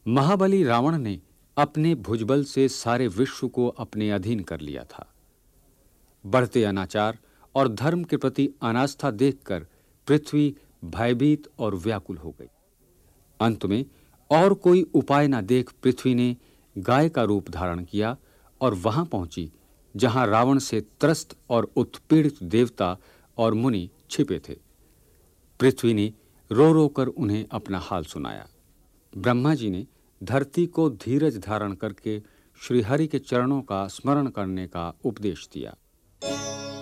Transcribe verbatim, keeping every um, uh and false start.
महाबली रावण ने अपने भुजबल से सारे विश्व को अपने अधीन कर लिया था। बढ़ते अनाचार और धर्म के प्रति अनास्था देखकर पृथ्वी भयभीत और व्याकुल हो गई। अंत में और कोई उपाय न देख पृथ्वी ने गाय का रूप धारण किया और वहां पहुंची जहां रावण से त्रस्त और उत्पीड़ित देवता और मुनि छिपे थे। पृथ्वी ने रो रो कर उन्हें अपना हाल सुनाया। ब्रह्मा जी ने धरती को धीरज धारण करके श्रीहरि के चरणों का स्मरण करने का उपदेश दिया।